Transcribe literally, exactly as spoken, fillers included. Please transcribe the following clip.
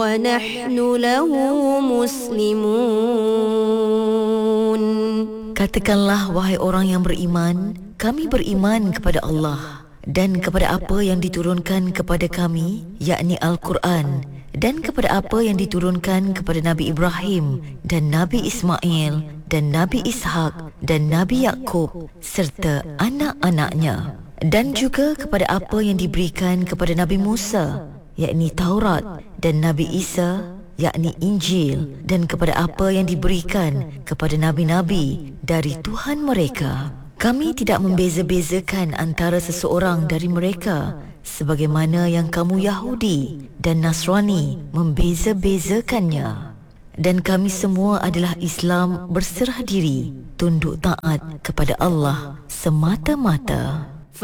وَنَحْنُ لَهُ مُسْلِمُونَ. Katakanlah, wahai orang yang beriman, kami beriman kepada Allah dan kepada apa yang diturunkan kepada kami, yakni Al-Quran, dan kepada apa yang diturunkan kepada Nabi Ibrahim dan Nabi Ismail dan Nabi Ishak dan Nabi Yakub serta anak-anaknya, dan juga kepada apa yang diberikan kepada Nabi Musa, yakni Taurat, dan Nabi Isa, yakni Injil, dan kepada apa yang diberikan kepada nabi-nabi dari Tuhan mereka. Kami tidak membeza-bezakan antara seseorang dari mereka, sebagaimana yang kamu Yahudi dan Nasrani membeza-bezakannya. Dan kami semua adalah Islam berserah diri, tunduk taat kepada Allah semata-mata.